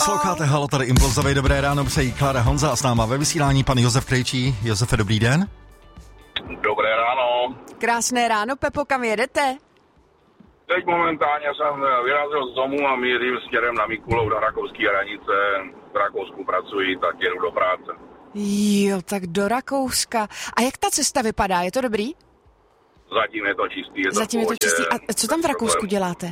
Posloucháte Halo, tady Impulzový, dobré ráno, přejí Klára Honza a s náma ve vysílání pan Josef Krejčí. Josefe, dobrý den. Dobré ráno. Krásné ráno, Pepo, kam jedete? Teď momentálně jsem vyrazil z domu a mířím směrem na Mikulov do rakouské hranice. V Rakousku pracuji, tak jedu do práce. Jo, tak do Rakouska. A jak ta cesta vypadá, je to dobrý? Zatím je to čistý. Zatím je to čistý. A co tam v Rakousku děláte?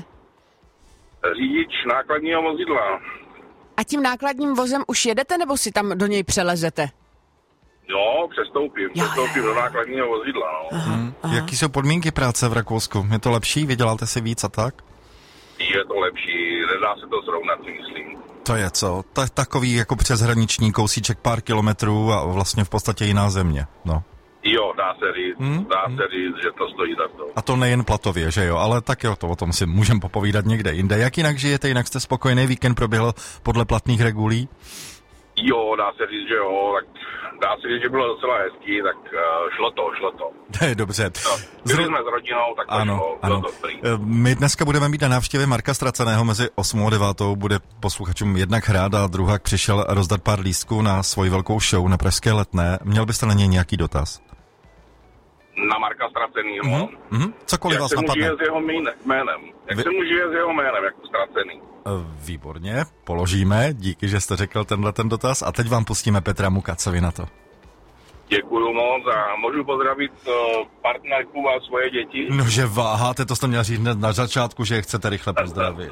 Řidič nákladního vozidla. A tím nákladním vozem už jedete, nebo si tam do něj přelezete? Jo, přestoupím do nákladního vozidla. No. Aha. Jaký jsou podmínky práce v Rakousku? Je to lepší? Vyděláte si víc a tak? Je to lepší, nedá se to srovnat, myslím. To je co? Takový jako přeshraniční kousíček pár kilometrů a vlastně v podstatě jiná země, no. Jo, dá se říct, že to stojí za to. A to nejen platově, že jo? Ale tak jo, to o tom si můžeme popovídat někde jinde. Jak jinak žijete, jinak jste spokojený, víkend proběhl podle platných regulí? Jo, dá se říct, že jo, tak dá se říct, že bylo docela hezký, tak šlo to. To je dobře. Byli jsme s rodinou, tak to šlo, bylo to dobrý. My dneska budeme mít na návštěvě Marka Ztraceného mezi 8 a 9. Bude posluchačům jednak hrát a druhák přišel rozdat pár lístků na svoji velkou show na Pražské Letné. Měl byste na něj nějaký dotaz? Na Marka Ztracenýho. Cokoliv vás napadne. Jak se může s jeho jménem? Jak se může s jeho jménem, jako Ztracený? Výborně, položíme. Díky, že jste řekl ten dotaz. A teď vám pustíme Petra Muka, co vy na to? Děkuju moc a můžu pozdravit partnerku a svoje děti. Nože váháte, to jste měl říct hned na začátku, že je chcete rychle pozdravit.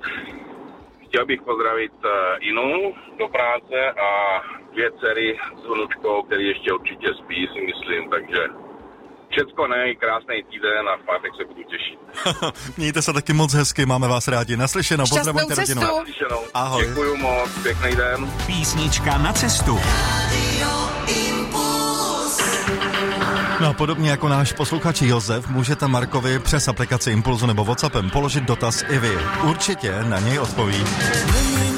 Chtěl bych pozdravit Inu do práce a 2 dcery s vnučkou, který ještě určitě spí, si myslím, takže všecko krásný týden a v pátek se budu těšit. Mějte se taky moc hezky, máme vás rádi. Naslyšenou, pozdravujte rodinu. Ahoj. Děkuju moc, pěkný den. Písnička na cestu. No a podobně jako náš posluchač Josef, můžete Markovi přes aplikaci Impulzu nebo WhatsAppem položit dotaz i vy. Určitě na něj odpoví.